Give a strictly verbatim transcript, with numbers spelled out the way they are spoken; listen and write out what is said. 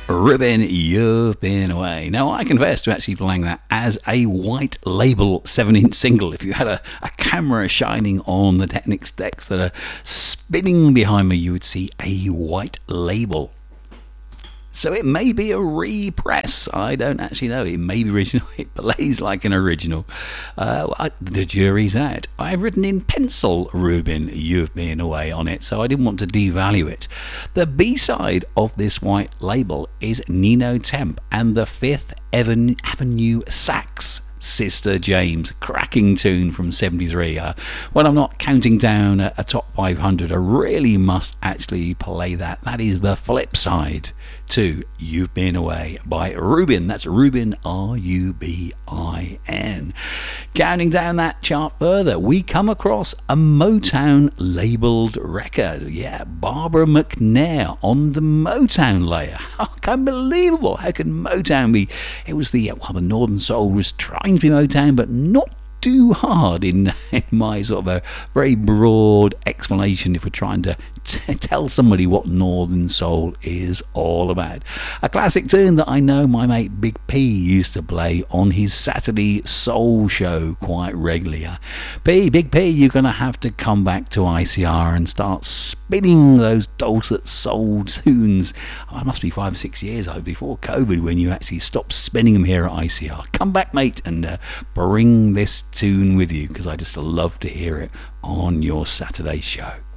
Ruben, You've Been Away. Now, I confess to actually playing that as a white label seven inch single. If you had a, a camera shining on the Technics decks that are spinning behind me, you would see a white label. So it may be a repress. I don't actually know. It may be original. It plays like an original. Uh, I, the jury's out. I've written in pencil, Ruben, You've Been Away on it, so I didn't want to devalue it. The B-side of this white label is Nino Temp and the Fifth Avenue Sax. Sister James, cracking tune from seventy-three. Uh, when I'm not counting down a, a top five hundred, I really must actually play that. That is the flip side to You've Been Away by Rubin. That's Rubin, R U B I N. Counting down that chart further, we come across a Motown labelled record. Yeah, Barbara McNair on the Motown layer. Oh, unbelievable. How can Motown be? It was the, well, the Northern Soul was trying to be Motown, but not too hard in, in my sort of a very broad explanation if we're trying to t- tell somebody what Northern Soul is all about. A classic tune that I know my mate Big P used to play on his Saturday Soul show quite regularly. Uh, P, Big P, you're going to have to come back to I C R and start spinning those dulcet soul tunes. Oh, it must be five or six years before COVID when you actually stopped spinning them here at I C R. Come back, mate, and uh, bring this tune with you, because I just love to hear it on your Saturday show.